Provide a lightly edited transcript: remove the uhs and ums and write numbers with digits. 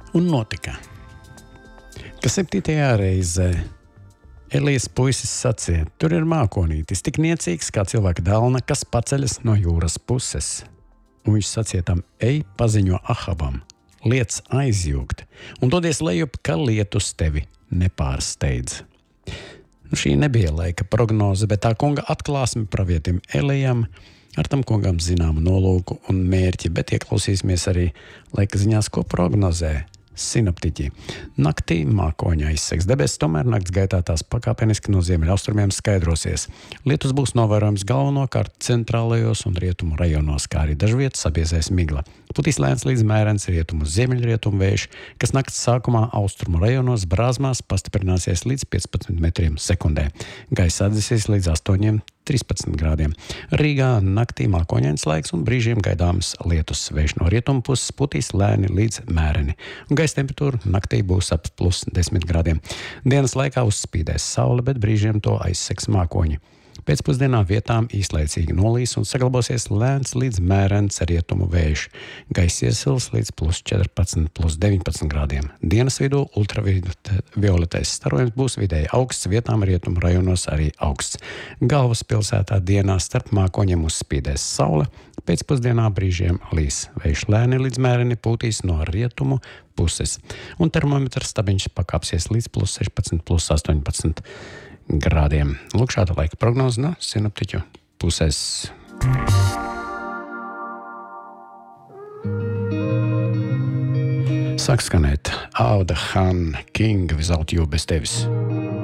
Un notika, ka 7. reizē Elijas puisis sacīja, tur ir mākonītis, tik niecīgs kā cilvēka dēlna, kas paceļas no jūras puses. Un viņš sacīja tam, ej paziņo Ahabam, liec aizjūgt, un dodies lejup, ka lietus tevi nepārsteidz. Šī nebija laika prognoze, bet tā kunga atklāsme pravietim Elijam, ar tam kungam zināmu nolūku un mērķi, bet ieklausīsimies arī laika ziņās, ko prognozē sinoptiķi. Naktī mākoņa izsegs debesis, tomēr nakts gaitā tās pakāpeniski no ziemeļaustrumiem skaidrosies. Lietus būs novērojams galvenokārt centrālajos un rietumu rajonos, kā arī dažviet sabiezēs migla. Putīs lēns līdz mērens rietumu ziemeļrietumu vējš, kas nakts sākumā austrumu rajonos brāzmās pastiprināsies līdz 15 metriem sekundē. Gaisa atdzesies līdz 8–13 grādiem. Rīgā naktī mākoņains laiks un brīžiem gaidāms lietus. Vējš no rietumu puses putīs lēni līdz mēreni. Gaisa temperatūra naktī būs ap +10 grādiem. Dienas laikā uzspīdēs saule, bet brīžiem to aizsegs mākoņi. Pēcpusdienā vietām īslaicīgi nolīs un saglabāsies lēns līdz mērens rietumu vējš. Gaisa iesils līdz +14–19 grādiem. Dienas vidū ultravioletais starojums būs vidēji augsts, vietām rietumu rajonos arī augsts. Galvaspilsētā dienā starp mākoņiem uzspīdēs saule, pēcpusdienā brīžiem līs. Vējš lēni līdz mēreni pūtīs no rietumu puses, un termometrs stabiņš pakāpsies līdz +16–18 grādiem. Lūk, šāda laika prognoze no sinoptiķu puses. Sāk skanēt Auda Han King Without You bez tevis.